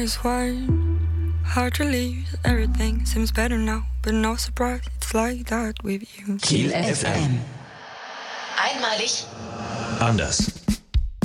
It's hard to leave, everything seems better now, but no surprise, it's like that with you. Kiel FM. Einmalig. Anders.